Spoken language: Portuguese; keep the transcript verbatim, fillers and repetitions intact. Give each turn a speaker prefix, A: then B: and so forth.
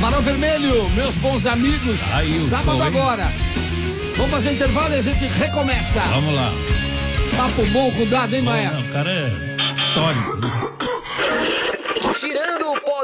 A: Barão Vermelho, meus bons amigos.
B: Aí,
A: sábado
B: show,
A: agora. Vamos fazer intervalo e a gente recomeça.
B: Vamos lá.
A: Papo bom com dado, hein, Maia?
B: O cara é histórico.
C: Tirando o pó